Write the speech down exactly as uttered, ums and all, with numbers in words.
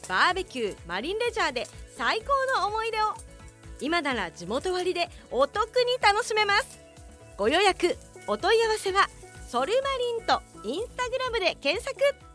バーベキュー、マリンレジャーで最高の思い出を。今なら地元割でお得に楽しめます。ご予約お問い合わせはソルマリンとインスタグラムで検索。